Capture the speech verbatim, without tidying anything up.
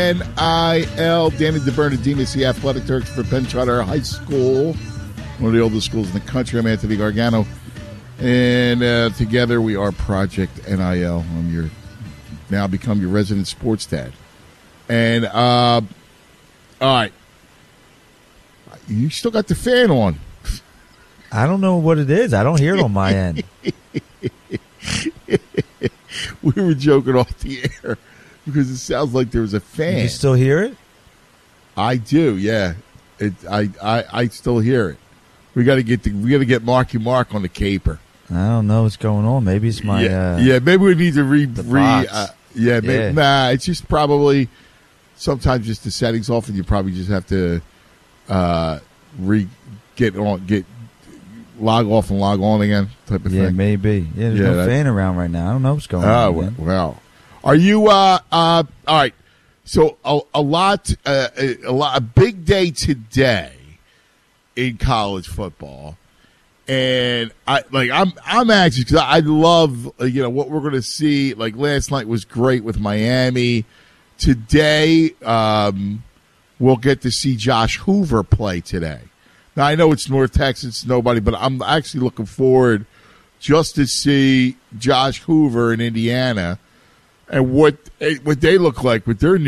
N I L, Danny DeBernardino, the athletic director for Penn Charter High School, one of the oldest schools in the country. I'm Anthony Gargano, and uh, together we are Project N I L. I'm your now become your resident sports dad. And, uh, all right, you still got the fan on. I don't know what it is. I don't hear it on my end. We were joking off the air because it sounds like there was a fan. You still hear it? I do, yeah. It, I, I, I still hear it. We got to get the, we got to get Marky Mark on the caper. I don't know what's going on. Maybe it's my yeah. Uh, yeah maybe we need to re, the re uh, yeah, maybe, yeah. Nah. It's just probably sometimes just the settings off, and you probably just have to uh, re get on get. log off and log on again type of yeah, thing. maybe. Yeah, there's yeah, no that, fan around right now. I don't know what's going oh, on. Well, man. well, are you, uh, uh, all right. So a, a lot, uh, a lot, a big day today in college football. And I, like, I'm, I'm actually, cause I love, uh, you know, what we're going to see. Like last night was great with Miami. Today, um, we'll get to see Josh Hoover play today. Now, I know it's North Texas, nobody, but I'm actually looking forward just to see Josh Hoover in Indiana and what what they look like with their new